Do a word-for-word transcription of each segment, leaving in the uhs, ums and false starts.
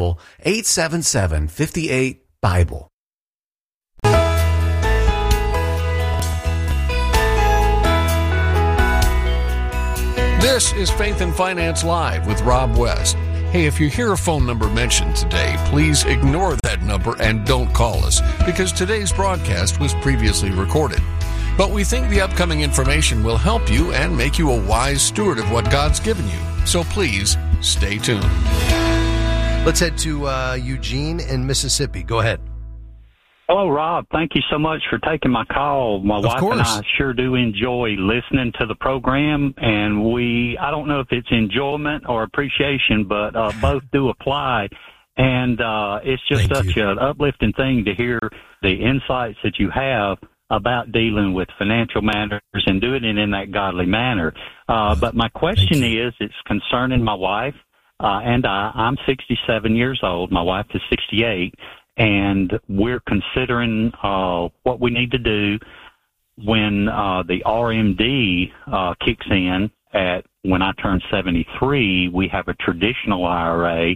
Bible, eight seven seven, five eight, Bible. This is Faith and Finance Live with Rob West. Hey, if you hear a phone number mentioned today, please ignore that number and don't call us, because today's broadcast was previously recorded. But we think the upcoming information will help you and make you a wise steward of what God's given you. So please, stay tuned. Let's head to uh, Eugene in Mississippi. Go ahead. Hello, Rob. Thank you so much for taking my call. My Of wife course. and I sure do enjoy listening to the program, and we, I don't know if it's enjoyment or appreciation, but uh, both do apply. And uh, it's just Thank such you. an uplifting thing to hear the insights that you have about dealing with financial matters and doing it in that godly manner. Uh, but my question is, it's concerning my wife uh, and I. I'm sixty-seven years old. My wife is sixty-eight. And we're considering uh, what we need to do when uh, the R M D uh, kicks in at when I turn seventy-three. We have a traditional I R A.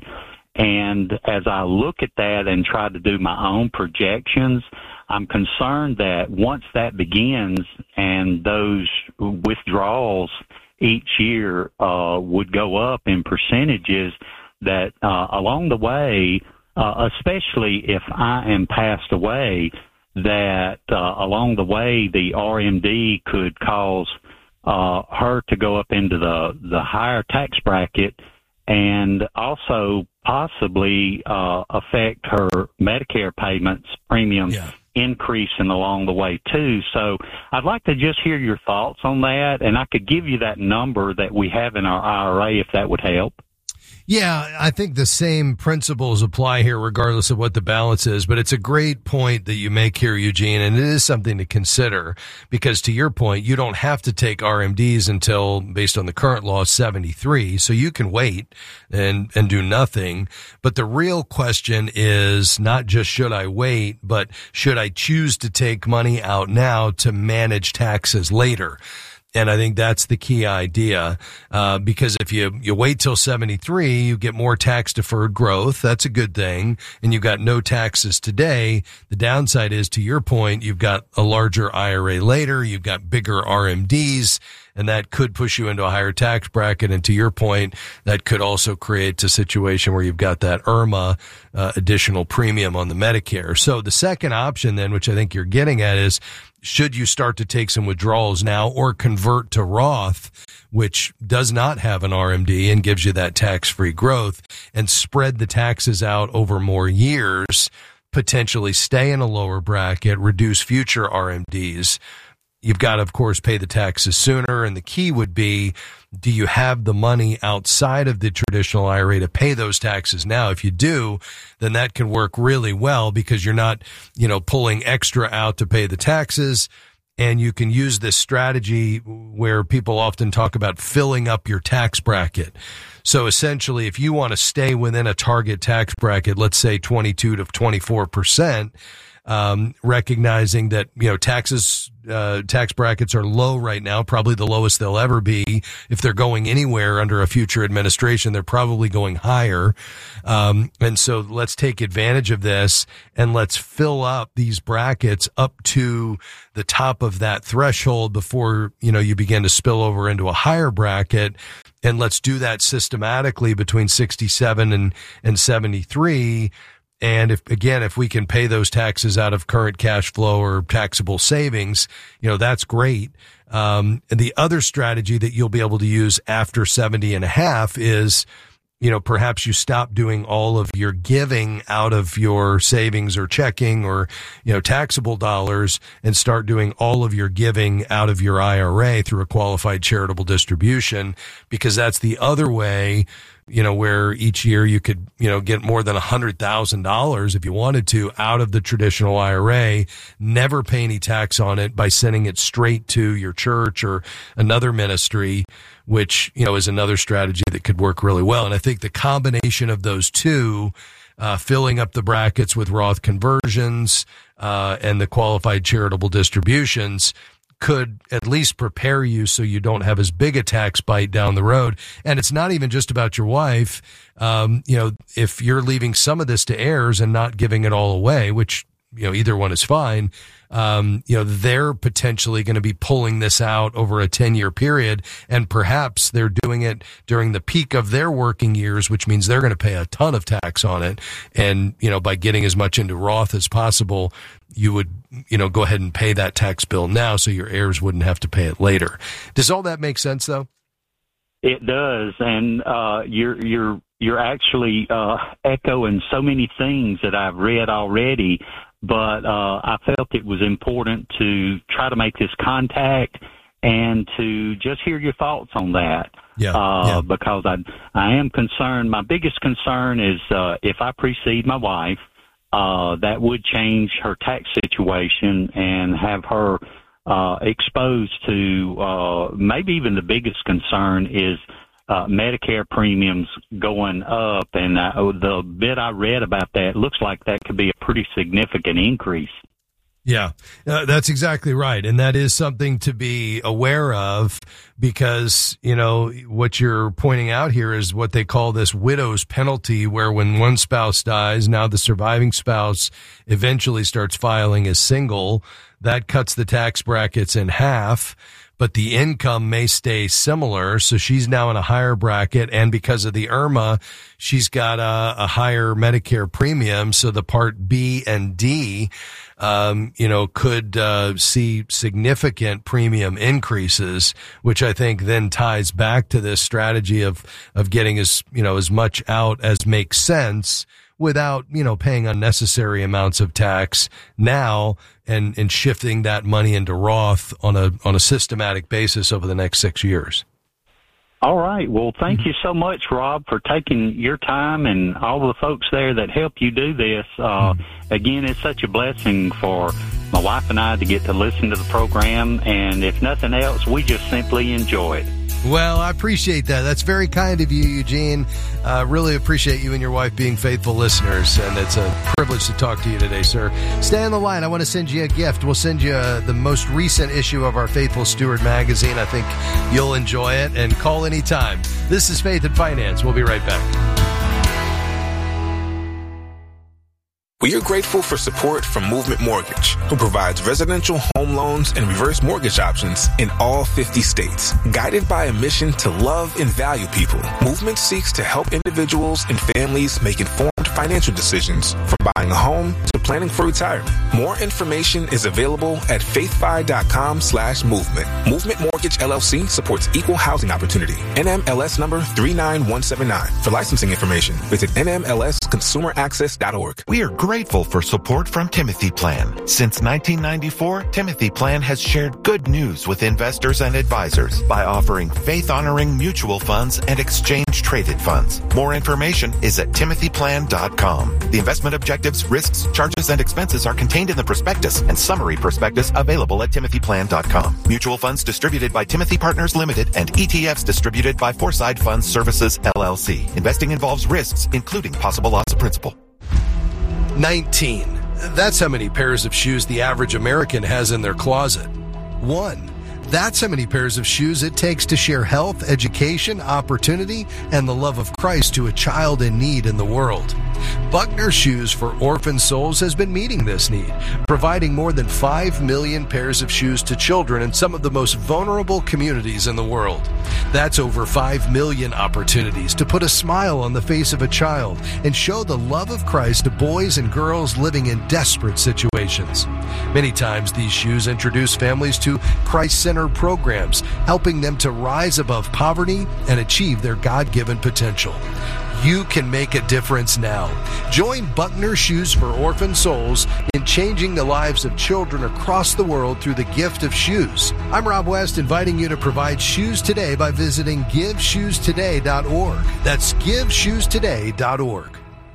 And as I look at that and try to do my own projections, I'm concerned that once that begins and those withdrawals each year uh, would go up in percentages, that uh, along the way, Uh, especially if I am passed away, that uh, along the way the R M D could cause uh, her to go up into the, the higher tax bracket and also possibly uh, affect her Medicare payments, premiums Yeah. increasing along the way too. So I'd like to just hear your thoughts on that, and I could give you that number that we have in our I R A if that would help. Yeah, I think the same principles apply here regardless of what the balance is, but it's a great point that you make here, Eugene, and it is something to consider because to your point, you don't have to take R M Ds until, based on the current law, seventy-three, so you can wait and, and do nothing. But the real question is not just should I wait, but should I choose to take money out now to manage taxes later? And I think that's the key idea, uh, because if you, you wait till seventy-three, you get more tax deferred growth. That's a good thing. And you've got no taxes today. The downside is, to your point, you've got a larger I R A later. You've got bigger R M Ds, and that could push you into a higher tax bracket. And to your point, that could also create a situation where you've got that I R M A uh, additional premium on the Medicare. So the second option then, which I think you're getting at, is should you start to take some withdrawals now or convert to Roth, which does not have an R M D and gives you that tax-free growth, and spread the taxes out over more years, potentially stay in a lower bracket, reduce future R M Ds. You've got to, of course, pay the taxes sooner. And the key would be, do you have the money outside of the traditional I R A to pay those taxes now? If you do, then that can work really well because you're not, you know, pulling extra out to pay the taxes. And you can use this strategy where people often talk about filling up your tax bracket. So essentially, if you want to stay within a target tax bracket, let's say twenty-two to twenty-four percent, Um, recognizing that, you know, taxes, uh, tax brackets are low right now, probably the lowest they'll ever be. If they're going anywhere under a future administration, they're probably going higher. Um, and so let's take advantage of this and let's fill up these brackets up to the top of that threshold before, you know, you begin to spill over into a higher bracket. And let's do that systematically between sixty-seven and, and seventy-three. And if, again, if we can pay those taxes out of current cash flow or taxable savings, you know, that's great. Um, and the other strategy that you'll be able to use after seventy and a half is, you know, perhaps you stop doing all of your giving out of your savings or checking or, you know, taxable dollars and start doing all of your giving out of your I R A through a qualified charitable distribution, because that's the other way, you know, where each year you could, you know, get more than a hundred thousand dollars if you wanted to out of the traditional I R A, never pay any tax on it by sending it straight to your church or another ministry, which, you know, is another strategy that could work really well. And I think the combination of those two, uh, filling up the brackets with Roth conversions, uh, and the qualified charitable distributions could at least prepare you so you don't have as big a tax bite down the road. And it's not even just about your wife. Um, you know, if you're leaving some of this to heirs and not giving it all away, which, you know, either one is fine, um, you know, they're potentially going to be pulling this out over a ten-year period, and perhaps they're doing it during the peak of their working years, which means they're going to pay a ton of tax on it. And, you know, by getting as much into Roth as possible, you would, you know, go ahead and pay that tax bill now so your heirs wouldn't have to pay it later. Does all that make sense, though? It does, and uh, you're you're you're actually uh, echoing so many things that I've read already. But uh, I felt it was important to try to make this contact and to just hear your thoughts on that. Yeah, uh, yeah. Because I I am concerned. My biggest concern is uh, if I precede my wife, uh, that would change her tax situation and have her uh, exposed to uh, maybe even the biggest concern is Uh, Medicare premiums going up, and uh, the bit I read about that looks like that could be a pretty significant increase. Yeah, uh, that's exactly right. And that is something to be aware of because, you know, what you're pointing out here is what they call this widow's penalty, where when one spouse dies, now the surviving spouse eventually starts filing as single. That cuts the tax brackets in half, but the income may stay similar. So she's now in a higher bracket. And because of the I R M A, she's got a, a higher Medicare premium. So the Part B and D, um, you know, could uh, see significant premium increases, which I think then ties back to this strategy of, of getting as, you know, as much out as makes sense without, you know, paying unnecessary amounts of tax now and, and shifting that money into Roth on a, on a systematic basis over the next six years. All right. Well, thank you so much, Rob, for taking your time and all the folks there that help you do this. Uh, again, it's such a blessing for my wife and I to get to listen to the program. And if nothing else, we just simply enjoy it. Well, I appreciate that. That's very kind of you, Eugene. Uh, really appreciate you and your wife being faithful listeners, and it's a privilege to talk to you today, sir. Stay on the line. I want to send you a gift. We'll send you uh, the most recent issue of our Faithful Steward magazine. I think you'll enjoy it, and call anytime. This is Faith and Finance. We'll be right back. We are grateful for support from Movement Mortgage, who provides residential home loans and reverse mortgage options in all fifty states. Guided by a mission to love and value people, Movement seeks to help individuals and families make informed financial decisions from buying a home to planning for retirement. More information is available at faithfi.com slash movement. Movement Mortgage L L C supports equal housing opportunity. N M L S number three nine one seven nine. For licensing information, visit N M L S consumer access dot org. We are grateful for support from Timothy Plan. Since nineteen ninety-four, Timothy Plan has shared good news with investors and advisors by offering faith-honoring mutual funds and exchange-traded funds. More information is at timothy plan dot com. The investment objectives, risks, charges, and expenses are contained in the prospectus and summary prospectus available at timothy plan dot com. Mutual funds distributed by Timothy Partners Limited and E T Fs distributed by Foreside Funds Services, L L C. Investing involves risks, including possible loss of principal. nineteen. That's how many pairs of shoes the average American has in their closet. One. That's how many pairs of shoes it takes to share health, education, opportunity, and the love of Christ to a child in need in the world. Buckner Shoes for Orphan Souls has been meeting this need, providing more than five million pairs of shoes to children in some of the most vulnerable communities in the world. That's over five million opportunities to put a smile on the face of a child and show the love of Christ to boys and girls living in desperate situations. Many times these shoes introduce families to Christ-centered programs, helping them to rise above poverty and achieve their God-given potential. You can make a difference now. Join Buckner Shoes for Orphan Souls in changing the lives of children across the world through the gift of shoes. I'm Rob West, inviting you to provide shoes today by visiting give shoes today dot org. That's give shoes today dot org.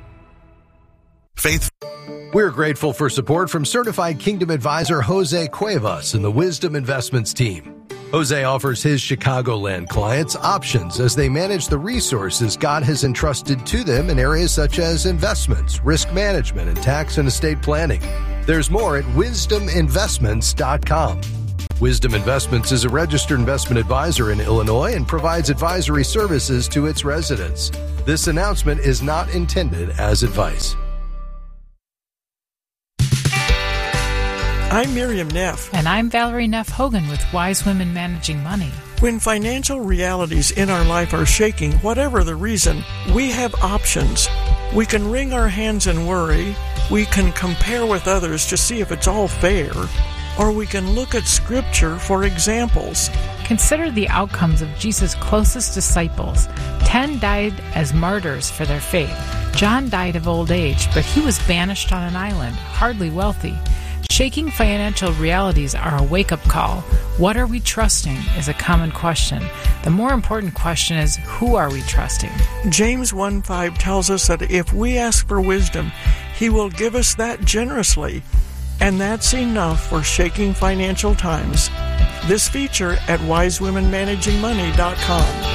Faith. We're grateful for support from certified Kingdom advisor Jose Cuevas and the Wisdom Investments team. Jose offers his Chicagoland clients options as they manage the resources God has entrusted to them in areas such as investments, risk management, and tax and estate planning. There's more at wisdom investments dot com. Wisdom Investments is a registered investment advisor in Illinois and provides advisory services to its residents. This announcement is not intended as advice. I'm Miriam Neff. And I'm Valerie Neff Hogan with Wise Women Managing Money. When financial realities in our life are shaking, whatever the reason, we have options. We can wring our hands and worry. We can compare with others to see if it's all fair. Or we can look at Scripture for examples. Consider the outcomes of Jesus' closest disciples. Ten died as martyrs for their faith. John died of old age, but he was banished on an island, hardly wealthy. Shaking financial realities are a wake-up call. What are we trusting is a common question. The more important question is, who are we trusting? James one five tells us that if we ask for wisdom, He will give us that generously. And that's enough for shaking financial times. This feature at wise women managing money dot com.